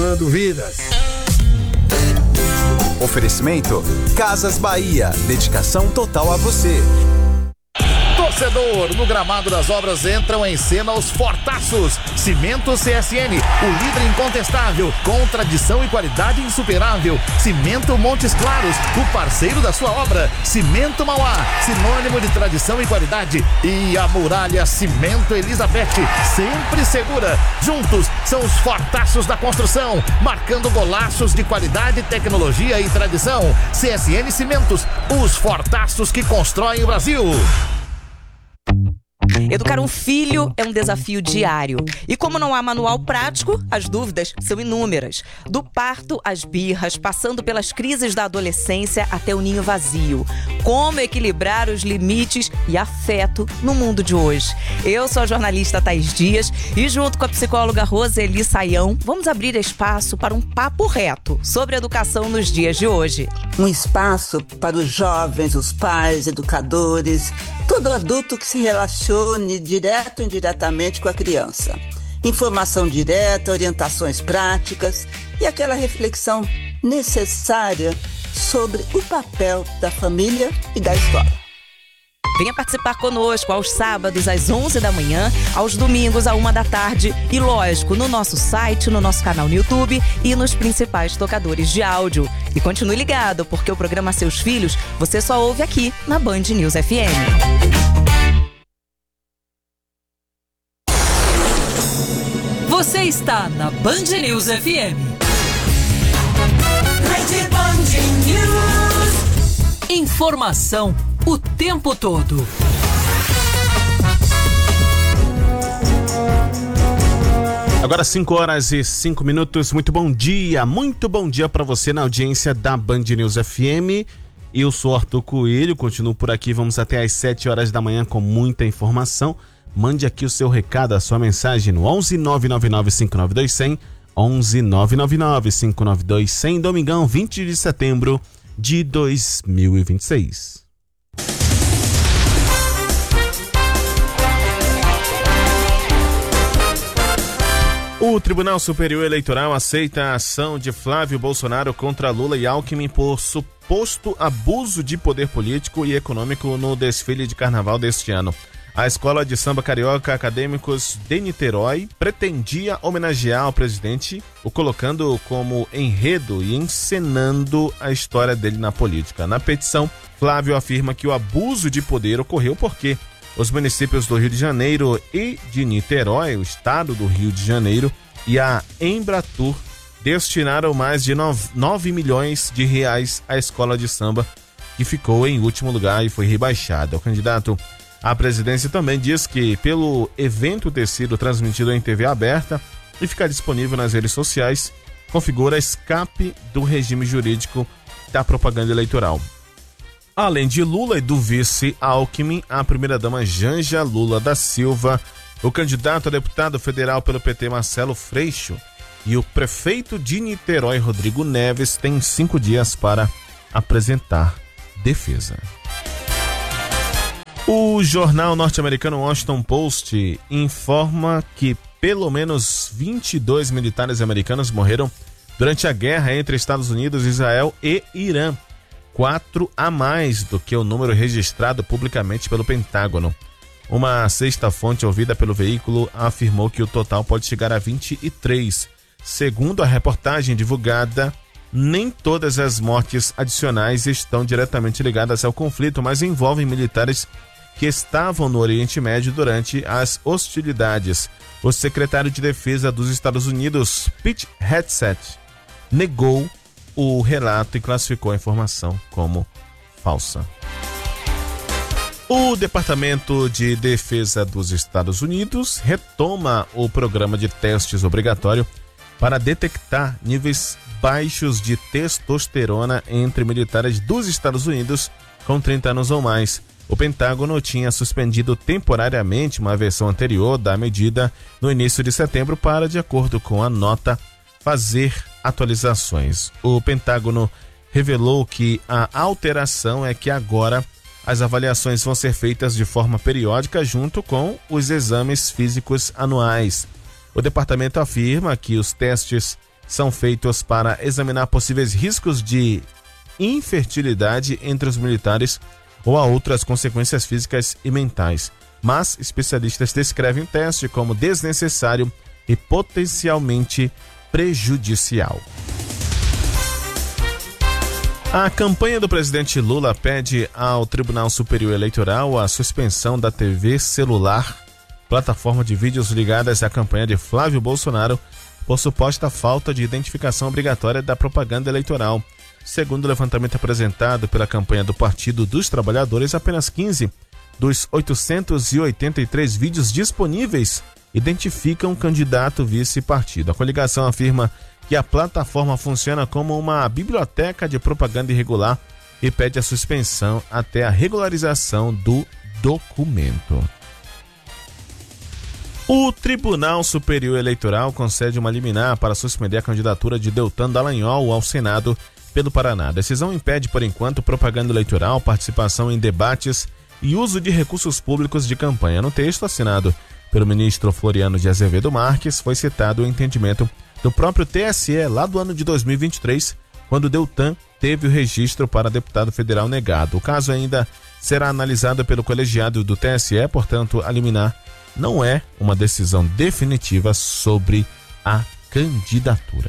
transformando vidas. Oferecimento Casas Bahia, dedicação total a você. Torcedor, no gramado das obras entram em cena os fortaços. Cimento CSN, o líder incontestável, com tradição e qualidade insuperável. Cimento Montes Claros, o parceiro da sua obra. Cimento Mauá, sinônimo de tradição e qualidade. E a Muralha Cimento Elizabeth, sempre segura. Juntos são os fortaços da construção, marcando golaços de qualidade, tecnologia e tradição. CSN Cimentos, os fortaços que constroem o Brasil. Educar um filho é um desafio diário. E como não há manual prático, as dúvidas são inúmeras. Do parto às birras, passando pelas crises da adolescência até o ninho vazio. Como equilibrar os limites e afeto no mundo de hoje? Eu sou a jornalista Thaís Dias e junto com a psicóloga Roseli Saião, vamos abrir espaço para um papo reto sobre educação nos dias de hoje. Um espaço para os jovens, os pais, educadores, todo adulto que se relacione direto ou indiretamente com a criança. Informação direta, orientações práticas e aquela reflexão necessária sobre o papel da família e da escola. Venha participar conosco aos sábados às 11 da manhã, aos domingos à 1 da tarde e, lógico, no nosso site, no nosso canal no YouTube e nos principais tocadores de áudio. E continue ligado, porque o programa Seus Filhos você só ouve aqui na Band News FM. Você está na Band News FM. Rede Band News. Informação o tempo todo. Agora 5h05. Muito bom dia para você na audiência da Band News FM. Eu sou Arthur Coelho, continuo por aqui, vamos até às 7 horas da manhã com muita informação. Mande aqui o seu recado, a sua mensagem no 11 999 592 100, 11 999 592 100, domingão 20 de setembro de 2026. O Tribunal Superior Eleitoral aceita a ação de Flávio Bolsonaro contra Lula e Alckmin por suposto abuso de poder político e econômico no desfile de carnaval deste ano. A Escola de Samba Carioca Acadêmicos de Niterói pretendia homenagear o presidente, o colocando como enredo e encenando a história dele na política. Na petição, Flávio afirma que o abuso de poder ocorreu porque os municípios do Rio de Janeiro e de Niterói, o estado do Rio de Janeiro, e a Embratur destinaram mais de 9 milhões de reais à escola de samba, que ficou em último lugar e foi rebaixada. O candidato à presidência também diz que, pelo evento ter sido transmitido em TV aberta e ficar disponível nas redes sociais, configura escape do regime jurídico da propaganda eleitoral. Além de Lula e do vice Alckmin, a primeira-dama Janja Lula da Silva, o candidato a deputado federal pelo PT Marcelo Freixo e o prefeito de Niterói Rodrigo Neves têm 5 dias para apresentar defesa. O jornal norte-americano Washington Post informa que pelo menos 22 militares americanos morreram durante a guerra entre Estados Unidos, Israel e Irã, 4 a mais do que o número registrado publicamente pelo Pentágono. Uma sexta fonte ouvida pelo veículo afirmou que o total pode chegar a 23. Segundo a reportagem divulgada, nem todas as mortes adicionais estão diretamente ligadas ao conflito, mas envolvem militares que estavam no Oriente Médio durante as hostilidades. O secretário de Defesa dos Estados Unidos, Pete Hegseth, negou o relato e classificou a informação como falsa. O Departamento de Defesa dos Estados Unidos retoma o programa de testes obrigatório para detectar níveis baixos de testosterona entre militares dos Estados Unidos com 30 anos ou mais. O Pentágono tinha suspendido temporariamente uma versão anterior da medida no início de setembro para, de acordo com a nota, fazer atualizações. O Pentágono revelou que a alteração é que agora as avaliações vão ser feitas de forma periódica junto com os exames físicos anuais. O departamento afirma que os testes são feitos para examinar possíveis riscos de infertilidade entre os militares ou a outras consequências físicas e mentais. Mas especialistas descrevem o teste como desnecessário e potencialmente prejudicial. A campanha do presidente Lula pede ao Tribunal Superior Eleitoral a suspensão da TV celular, plataforma de vídeos ligadas à campanha de Flávio Bolsonaro, por suposta falta de identificação obrigatória da propaganda eleitoral. Segundo o levantamento apresentado pela campanha do Partido dos Trabalhadores, apenas 15 dos 883 vídeos disponíveis identificam um candidato vice-partido. A coligação afirma que a plataforma funciona como uma biblioteca de propaganda irregular e pede a suspensão até a regularização do documento. O Tribunal Superior Eleitoral concede uma liminar para suspender a candidatura de Deltan Dallagnol ao Senado pelo Paraná. A decisão impede, por enquanto, propaganda eleitoral, participação em debates e uso de recursos públicos de campanha. No texto assinado pelo ministro Floriano de Azevedo Marques, foi citado o entendimento do próprio TSE lá do ano de 2023, quando Deltan teve o registro para deputado federal negado. O caso ainda será analisado pelo colegiado do TSE, portanto, a liminar não é uma decisão definitiva sobre a candidatura.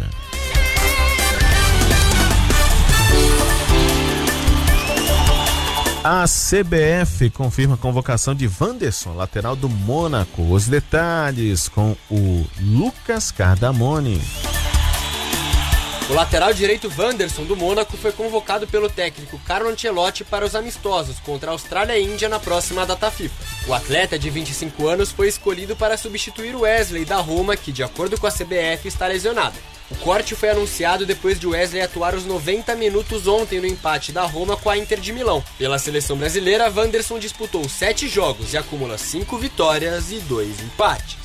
A CBF confirma a convocação de Wanderson, lateral do Mônaco. Os detalhes com o Lucas Cardamone. O lateral direito Wanderson do Mônaco foi convocado pelo técnico Carlo Ancelotti para os amistosos contra a Austrália e Índia na próxima data FIFA. O atleta de 25 anos foi escolhido para substituir o Wesley da Roma, que de acordo com a CBF está lesionado. O corte foi anunciado depois de Wesley atuar os 90 minutos ontem no empate da Roma com a Inter de Milão. Pela seleção brasileira, Wanderson disputou 7 jogos e acumula 5 vitórias e 2 empates.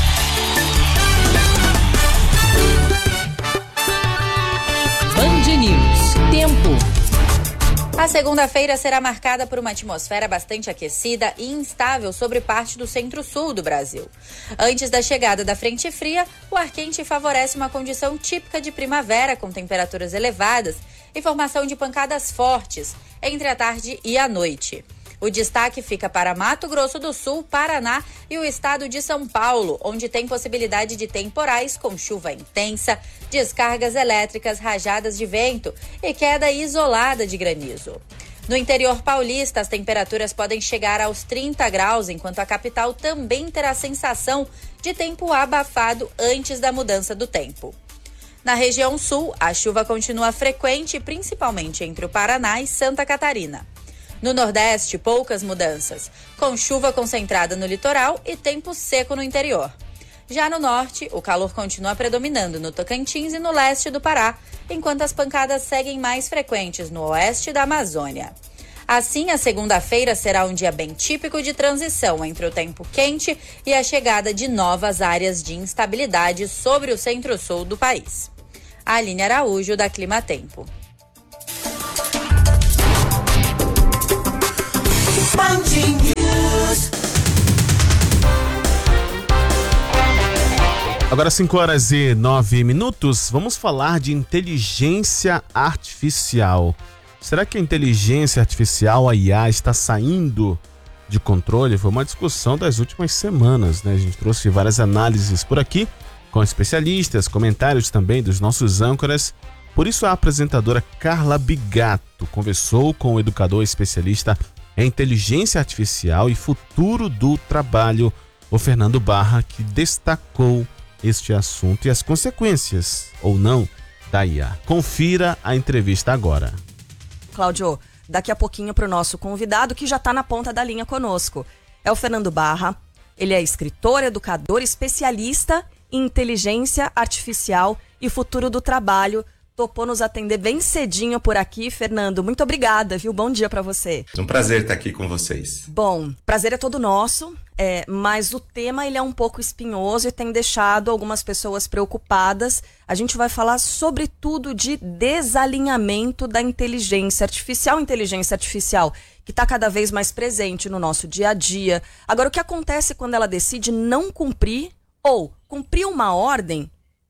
Band News. Tempo. A segunda-feira será marcada por uma atmosfera bastante aquecida e instável sobre parte do centro-sul do Brasil. Antes da chegada da frente fria, o ar quente favorece uma condição típica de primavera com temperaturas elevadas e formação de pancadas fortes entre a tarde e a noite. O destaque fica para Mato Grosso do Sul, Paraná e o estado de São Paulo, onde tem possibilidade de temporais com chuva intensa, descargas elétricas, rajadas de vento e queda isolada de granizo. No interior paulista, as temperaturas podem chegar aos 30 graus, enquanto a capital também terá sensação de tempo abafado antes da mudança do tempo. Na região sul, a chuva continua frequente, principalmente entre o Paraná e Santa Catarina. No Nordeste, poucas mudanças, com chuva concentrada no litoral e tempo seco no interior. Já no Norte, o calor continua predominando no Tocantins e no leste do Pará, enquanto as pancadas seguem mais frequentes no oeste da Amazônia. Assim, a segunda-feira será um dia bem típico de transição entre o tempo quente e a chegada de novas áreas de instabilidade sobre o centro-sul do país. Aline Araújo, da Clima Tempo. Agora 5h09, vamos falar de inteligência artificial. Será que a inteligência artificial, a IA, está saindo de controle? Foi uma discussão das últimas semanas, né? A gente trouxe várias análises por aqui, com especialistas, comentários também dos nossos âncoras. Por isso a apresentadora Carla Bigato conversou com o educador especialista em inteligência artificial e futuro do trabalho, o Fernando Barra, que destacou este assunto e as consequências, ou não, da IA. Confira a entrevista agora. Cláudio, daqui a pouquinho para o nosso convidado, que já está na ponta da linha conosco. É o Fernando Barra. Ele é escritor, educador, especialista em inteligência artificial e futuro do trabalho. Topou nos atender bem cedinho por aqui. Fernando, muito obrigada, viu? Bom dia para você. É um prazer estar aqui com vocês. Bom, prazer é todo nosso, mas o tema ele é um pouco espinhoso e tem deixado algumas pessoas preocupadas. A gente vai falar sobretudo de desalinhamento da inteligência artificial. Inteligência artificial que está cada vez mais presente no nosso dia a dia. Agora, o que acontece quando ela decide não cumprir ou cumprir uma ordem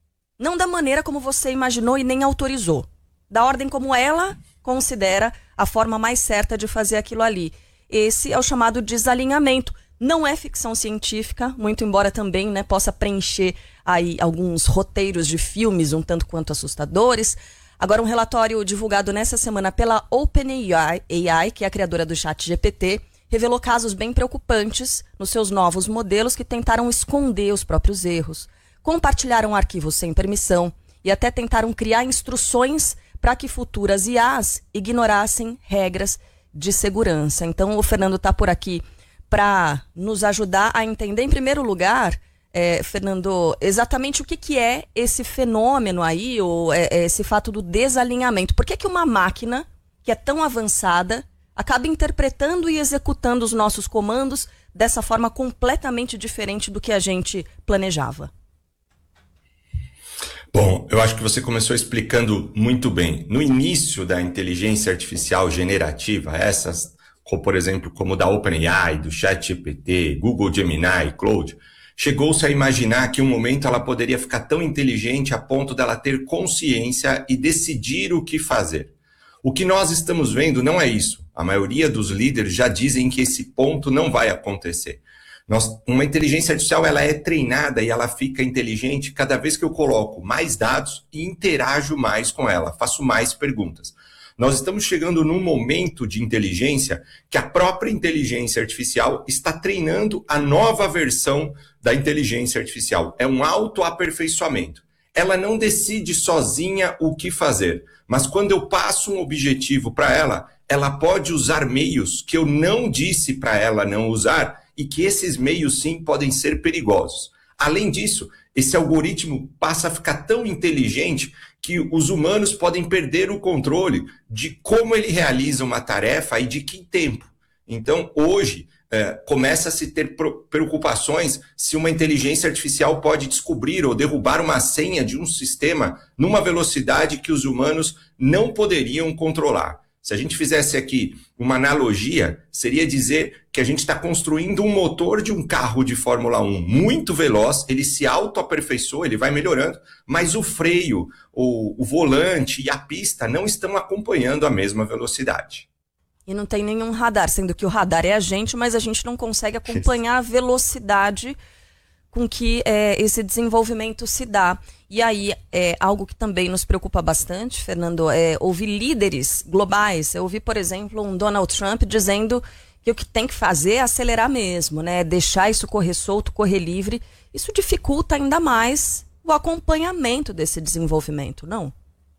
não da maneira como você imaginou e nem autorizou, da ordem como ela considera a forma mais certa de fazer aquilo ali. Esse é o chamado desalinhamento. Não é ficção científica, muito embora também, né, possa preencher aí alguns roteiros de filmes um tanto quanto assustadores. Agora, um relatório divulgado nessa semana pela OpenAI, que é a criadora do ChatGPT, revelou casos bem preocupantes nos seus novos modelos que tentaram esconder os próprios erros, compartilharam arquivos sem permissão e até tentaram criar instruções para que futuras IAs ignorassem regras de segurança. Então, o Fernando está por aqui para nos ajudar a entender, em primeiro lugar, Fernando, exatamente o que é esse fenômeno aí, ou esse fato do desalinhamento. Por que uma máquina que é tão avançada acaba interpretando e executando os nossos comandos dessa forma completamente diferente do que a gente planejava? Bom, eu acho que você começou explicando muito bem. No início da inteligência artificial generativa, essas, por exemplo, como da OpenAI, do ChatGPT, Google Gemini, Claude, chegou-se a imaginar que um momento ela poderia ficar tão inteligente a ponto dela ter consciência e decidir o que fazer. O que nós estamos vendo não é isso. A maioria dos líderes já dizem que esse ponto não vai acontecer. Uma inteligência artificial ela é treinada e ela fica inteligente cada vez que eu coloco mais dados e interajo mais com ela, faço mais perguntas. Nós estamos chegando num momento de inteligência que a própria inteligência artificial está treinando a nova versão da inteligência artificial. É um autoaperfeiçoamento. Ela não decide sozinha o que fazer, mas quando eu passo um objetivo para ela, ela pode usar meios que eu não disse para ela não usar e que esses meios, sim, podem ser perigosos. Além disso, esse algoritmo passa a ficar tão inteligente que os humanos podem perder o controle de como ele realiza uma tarefa e de que tempo. Então, hoje, começa a se ter preocupações se uma inteligência artificial pode descobrir ou derrubar uma senha de um sistema numa velocidade que os humanos não poderiam controlar. Se a gente fizesse aqui uma analogia, seria dizer que a gente está construindo um motor de um carro de Fórmula 1 muito veloz, ele se autoaperfeiçoa, ele vai melhorando, mas o freio, o volante e a pista não estão acompanhando a mesma velocidade. E não tem nenhum radar, sendo que o radar é a gente, mas a gente não consegue acompanhar a velocidade com que esse desenvolvimento se dá. E aí, algo que também nos preocupa bastante, Fernando, é ouvir líderes globais. Eu ouvi, por exemplo, um Donald Trump dizendo que o que tem que fazer é acelerar mesmo, né? Deixar isso correr solto, correr livre. Isso dificulta ainda mais o acompanhamento desse desenvolvimento, não?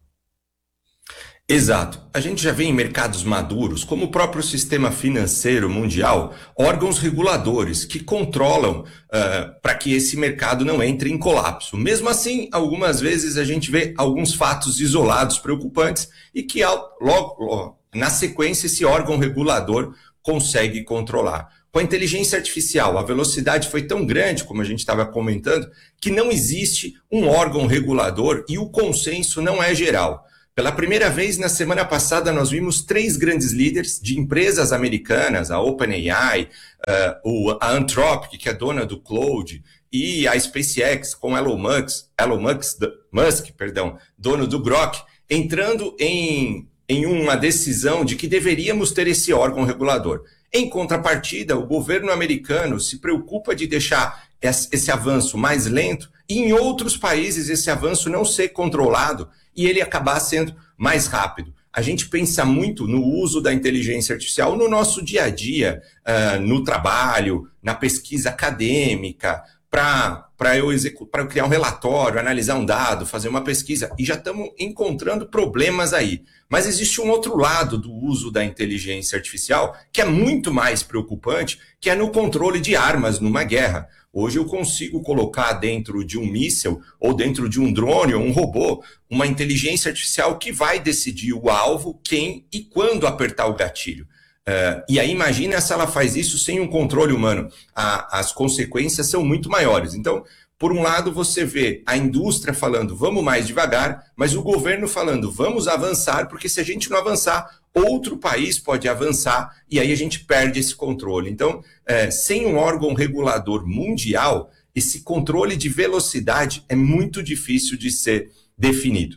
Exato. A gente já vê em mercados maduros, como o próprio sistema financeiro mundial, órgãos reguladores que controlam para que esse mercado não entre em colapso. Mesmo assim, algumas vezes a gente vê alguns fatos isolados preocupantes e que logo na sequência esse órgão regulador consegue controlar. Com a inteligência artificial, a velocidade foi tão grande, como a gente estava comentando, que não existe um órgão regulador e o consenso não é geral. Pela primeira vez, na semana passada, nós vimos 3 grandes líderes de empresas americanas, a OpenAI, a Anthropic, que é dona do Claude, e a SpaceX, com Elon Musk, dono do Grok, entrando em uma decisão de que deveríamos ter esse órgão regulador. Em contrapartida, o governo americano se preocupa de deixar esse avanço mais lento e em outros países esse avanço não ser controlado e ele acabar sendo mais rápido. A gente pensa muito no uso da inteligência artificial no nosso dia a dia, no trabalho, na pesquisa acadêmica, para eu criar um relatório, analisar um dado, fazer uma pesquisa, e já estamos encontrando problemas aí. Mas existe um outro lado do uso da inteligência artificial que é muito mais preocupante, que é no controle de armas numa guerra. Hoje eu consigo colocar dentro de um míssil, ou dentro de um drone, ou um robô, uma inteligência artificial que vai decidir o alvo, quem e quando apertar o gatilho. E aí imagina se ela faz isso sem um controle humano. As consequências são muito maiores. Então, por um lado, você vê a indústria falando, vamos mais devagar, mas o governo falando, vamos avançar, porque se a gente não avançar, outro país pode avançar e aí a gente perde esse controle. Então, sem um órgão regulador mundial, esse controle de velocidade é muito difícil de ser definido.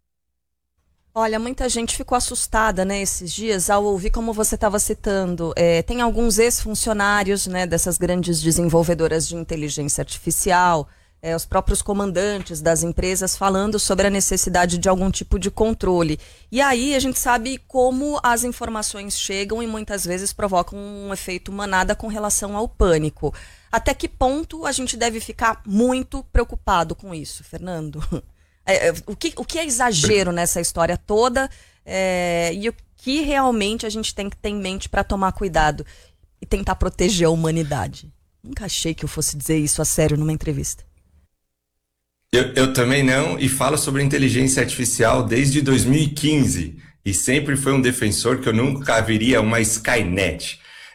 Olha, muita gente ficou assustada, né, esses dias ao ouvir, como você estava citando, tem alguns ex-funcionários, né, dessas grandes desenvolvedoras de inteligência artificial, os próprios comandantes das empresas falando sobre a necessidade de algum tipo de controle. E aí a gente sabe como as informações chegam e muitas vezes provocam um efeito manada com relação ao pânico. Até que ponto a gente deve ficar muito preocupado com isso, Fernando? O que é exagero nessa história toda e o que realmente a gente tem que ter em mente para tomar cuidado e tentar proteger a humanidade? Nunca achei que eu fosse dizer isso a sério numa entrevista. Eu também não, e falo sobre inteligência artificial desde 2015, e sempre fui um defensor que eu nunca viria uma Skynet.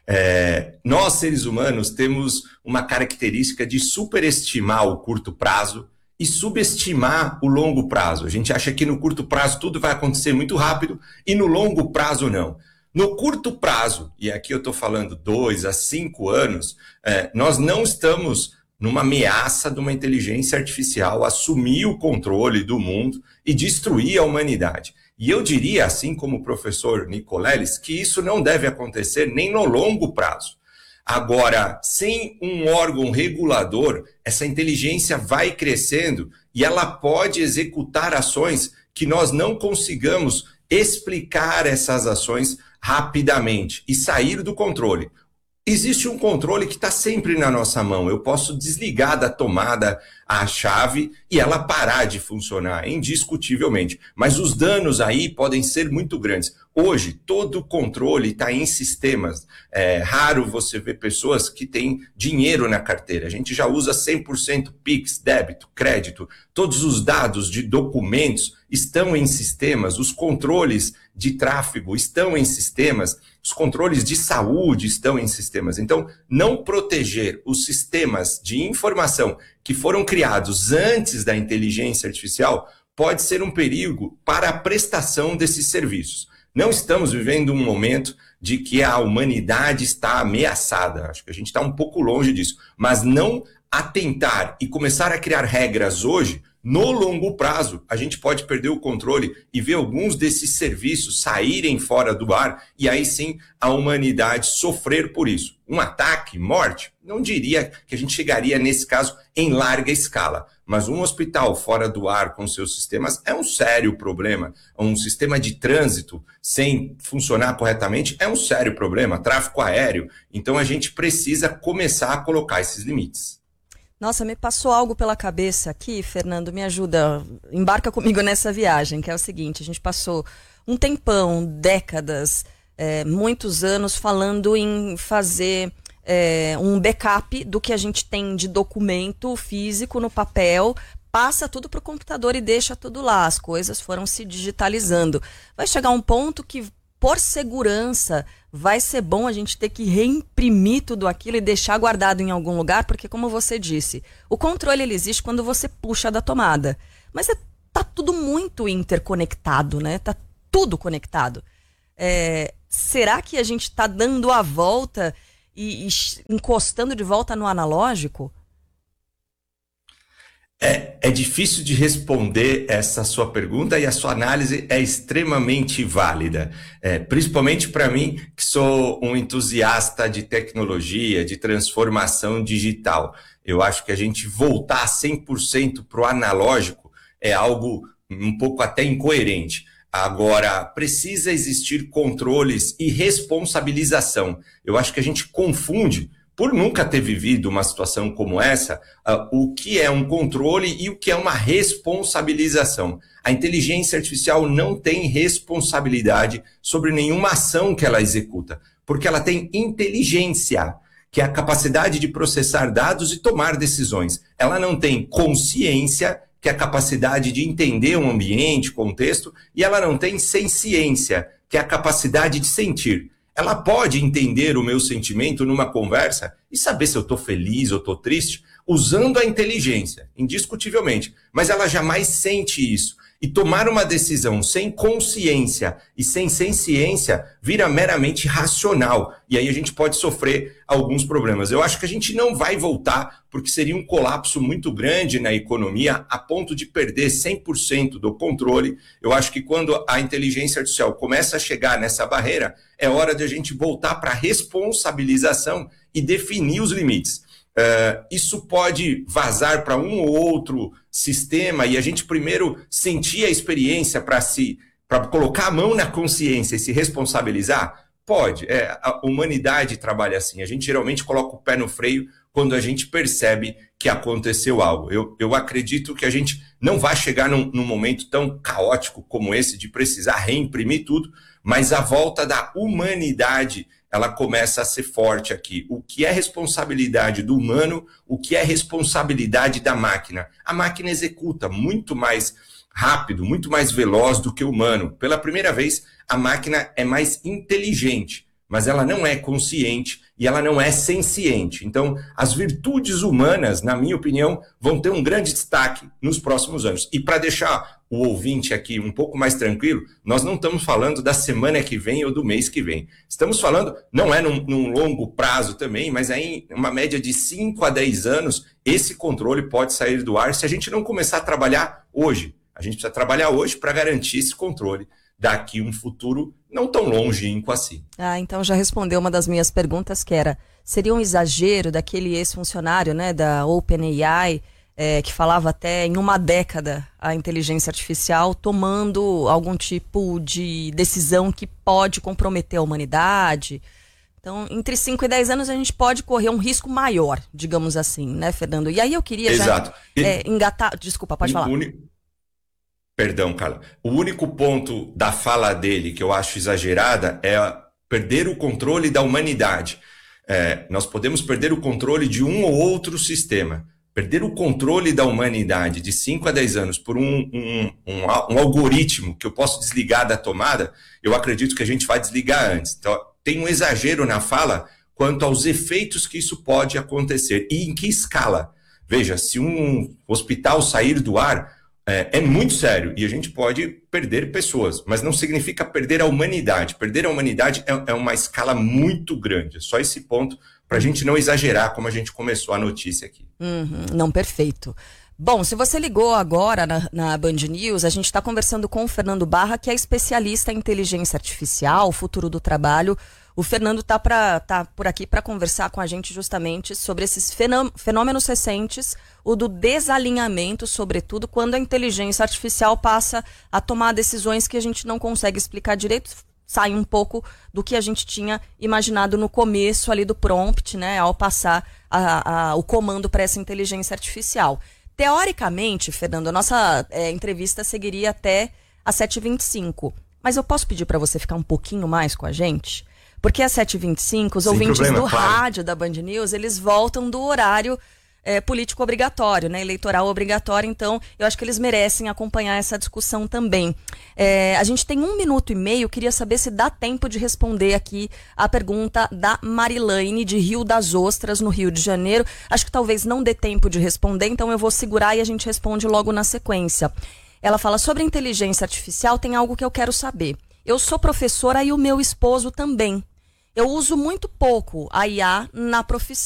Nós, seres humanos, temos uma característica de superestimar o curto prazo e subestimar o longo prazo. A gente acha que no curto prazo tudo vai acontecer muito rápido e no longo prazo não. No curto prazo, e aqui eu estou falando 2 a 5 anos, nós não estamos numa ameaça de uma inteligência artificial assumir o controle do mundo e destruir a humanidade. E eu diria, assim como o professor Nicoleles, que isso não deve acontecer nem no longo prazo. Agora, sem um órgão regulador, essa inteligência vai crescendo e ela pode executar ações que nós não consigamos explicar essas ações rapidamente e sair do controle. Existe um controle que está sempre na nossa mão. Eu posso desligar da tomada a chave e ela parar de funcionar, indiscutivelmente. Mas os danos aí podem ser muito grandes. Hoje, todo o controle está em sistemas. É raro você ver pessoas que têm dinheiro na carteira. A gente já usa 100% Pix, débito, crédito. Todos os dados de documentos estão em sistemas. Os controles de tráfego estão em sistemas. Os controles de saúde estão em sistemas. Então, não proteger os sistemas de informação que foram criados antes da inteligência artificial pode ser um perigo para a prestação desses serviços. Não estamos vivendo um momento de que a humanidade está ameaçada. Acho que a gente está um pouco longe disso. Mas não atentar e começar a criar regras hoje, no longo prazo, a gente pode perder o controle e ver alguns desses serviços saírem fora do ar e aí sim a humanidade sofrer por isso. Um ataque, morte, não diria que a gente chegaria nesse caso em larga escala, mas um hospital fora do ar com seus sistemas é um sério problema. Um sistema de trânsito sem funcionar corretamente é um sério problema, tráfego aéreo. Então a gente precisa começar a colocar esses limites. Nossa, me passou algo pela cabeça aqui, Fernando, me ajuda, embarca comigo nessa viagem, que é o seguinte, a gente passou um tempão, décadas, muitos anos falando em fazer um backup do que a gente tem de documento físico no papel, passa tudo para o computador e deixa tudo lá, as coisas foram se digitalizando. Vai chegar um ponto que, por segurança, vai ser bom a gente ter que reimprimir tudo aquilo e deixar guardado em algum lugar, porque, como você disse, o controle ele existe quando você puxa da tomada. Mas tá tudo muito interconectado, né? Tá tudo conectado. Será que a gente está dando a volta e encostando de volta no analógico? É difícil de responder essa sua pergunta e a sua análise é extremamente válida. Principalmente para mim, que sou um entusiasta de tecnologia, de transformação digital. Eu acho que a gente voltar 100% para o analógico é algo um pouco até incoerente. Agora, precisa existir controles e responsabilização. Eu acho que a gente confunde, por nunca ter vivido uma situação como essa, o que é um controle e o que é uma responsabilização. A inteligência artificial não tem responsabilidade sobre nenhuma ação que ela executa, porque ela tem inteligência, que é a capacidade de processar dados e tomar decisões. Ela não tem consciência, que é a capacidade de entender um ambiente, contexto, e ela não tem senciência, que é a capacidade de sentir. Ela pode entender o meu sentimento numa conversa e saber se eu estou feliz ou estou triste, usando a inteligência, indiscutivelmente. Mas ela jamais sente isso. E tomar uma decisão sem consciência e sem ciência vira meramente racional. E aí a gente pode sofrer alguns problemas. Eu acho que a gente não vai voltar, porque seria um colapso muito grande na economia, a ponto de perder 100% do controle. Eu acho que quando a inteligência artificial começa a chegar nessa barreira, é hora de a gente voltar para a responsabilização e definir os limites. Isso pode vazar para um ou outro sistema e a gente primeiro sentir a experiência para colocar a mão na consciência e se responsabilizar? Pode. A humanidade trabalha assim. A gente geralmente coloca o pé no freio quando a gente percebe que aconteceu algo. Eu acredito que a gente não vai chegar num momento tão caótico como esse de precisar reimprimir tudo, mas a volta da humanidade ela começa a ser forte aqui. O que é responsabilidade do humano, o que é responsabilidade da máquina? A máquina executa muito mais rápido, muito mais veloz do que o humano. Pela primeira vez, a máquina é mais inteligente, mas ela não é consciente e ela não é senciente. Então, as virtudes humanas, na minha opinião, vão ter um grande destaque nos próximos anos. E para deixar o ouvinte aqui um pouco mais tranquilo, nós não estamos falando da semana que vem ou do mês que vem. Estamos falando, não é num longo prazo também, mas em uma média de 5 a 10 anos, esse controle pode sair do ar se a gente não começar a trabalhar hoje. A gente precisa trabalhar hoje para garantir esse controle daqui um futuro não tão longínquo assim. Então já respondeu uma das minhas perguntas, que era, seria um exagero daquele ex-funcionário, né, da OpenAI, que falava até em uma década a inteligência artificial tomando algum tipo de decisão que pode comprometer a humanidade. Então, entre 5 e 10 anos a gente pode correr um risco maior, digamos assim, né, Fernando? E aí eu queria Exato. engatar... Desculpa, pode falar. Perdão, Carla. O único ponto da fala dele que eu acho exagerada é perder o controle da humanidade. Nós podemos perder o controle de um ou outro sistema. Perder o controle da humanidade de 5 a 10 anos por um algoritmo que eu posso desligar da tomada, eu acredito que a gente vai desligar antes. Então, tem um exagero na fala quanto aos efeitos que isso pode acontecer e em que escala. Veja, se um hospital sair do ar, é muito sério e a gente pode perder pessoas, mas não significa perder a humanidade. Perder a humanidade é uma escala muito grande. É só esse ponto para a gente não exagerar como a gente começou a notícia aqui. Não, perfeito. Bom, se você ligou agora na Band News, a gente está conversando com o Fernando Barra, que é especialista em inteligência artificial, futuro do trabalho. O Fernando tá por aqui para conversar com a gente justamente sobre esses fenômenos recentes, o do desalinhamento, sobretudo quando a inteligência artificial passa a tomar decisões que a gente não consegue explicar direito, sai um pouco do que a gente tinha imaginado no começo ali do prompt, né, ao passar o comando para essa inteligência artificial. Teoricamente, Fernando, a nossa entrevista seguiria até às 7h25, mas eu posso pedir para você ficar um pouquinho mais com a gente? Porque às 7h25, os ouvintes do rádio da Band News, eles voltam do horário político obrigatório, né, eleitoral obrigatório, então eu acho que eles merecem acompanhar essa discussão também. A gente tem 1 minuto e meio, queria saber se dá tempo de responder aqui a pergunta da Marilaine, de Rio das Ostras, no Rio de Janeiro. Acho que talvez não dê tempo de responder, então eu vou segurar e a gente responde logo na sequência. Ela fala, sobre inteligência artificial, tem algo que eu quero saber. Eu sou professora e o meu esposo também. Eu uso muito pouco a IA na profissão.